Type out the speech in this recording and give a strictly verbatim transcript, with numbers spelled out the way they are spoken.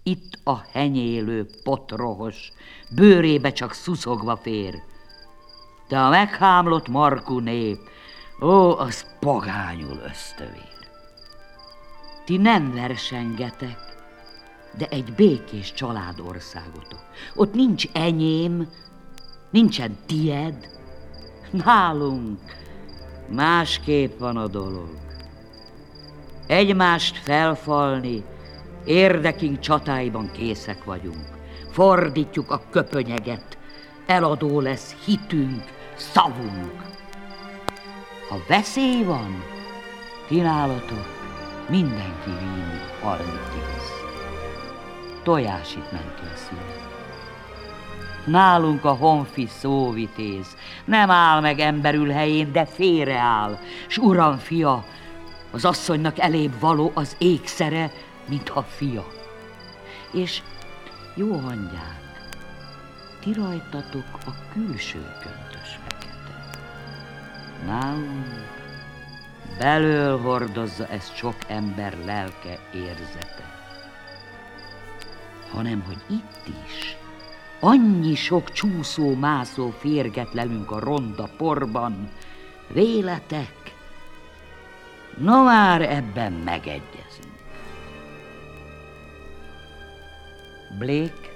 itt a henyélő potrohos, bőrébe csak szuszogva fér. De a meghámlott markú nép, ó, az pogányul ösztövér. Ti nem versengetek, de egy békés családországotok. Ott nincs enyém, nincsen tied, nálunk másképp van a dolog. Egymást felfalni, érdekünk csatáiban készek vagyunk. Fordítjuk a köpönyeget, eladó lesz hitünk, szavunk. Ha veszély van, ti nálatok mindenki víni halni kész. Tojás itt nem készül. Nálunk a honfi szóvitéz nem áll meg emberül helyén, de félreáll, s uram fia, az asszonynak elébb való az ékszere, mintha fia. És jó hangyák, ti rajtatok a külső köntös fekete. Nálunk belől hordozza ezt sok ember lelke, érzete. Hanem, hogy itt is annyi sok csúszó-mászó férget lelünk a ronda porban, véletek, no már ebben megegyezünk. Blake